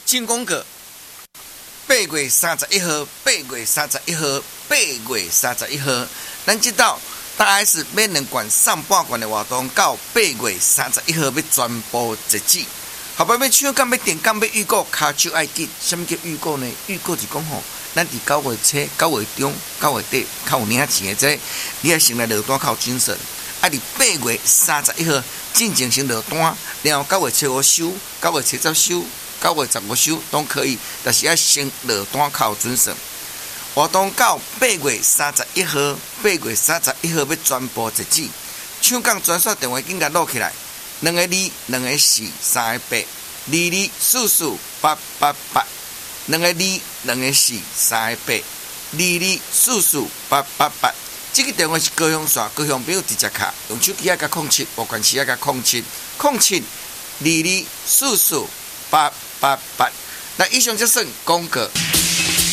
进攻个8月31号，8月31号，8月31号，咱知道大 S 每2冠上半冠的活动到8月31号要全部截止。后摆要抢敢要电敢要预购，卡手爱紧。什么叫预购呢？预购是讲吼，咱伫9月初、9月中、9月底较有领钱的这，你要先来落单较有精神。啊，伫8月31号进前先落单，然后9月初5收，9月初10收，9月15收都可以，但是要先落单较有准绳。活动到8月31号，8月31号要全部截止。抢港专线电话紧甲录起来，2个2、2个4、3个8，22448888，2个2、2个4、3个8，22448888。这个电话是高雄线，高雄朋友直接卡，用手机啊甲07，无关系啊甲07，0722448888。那以上就算广告。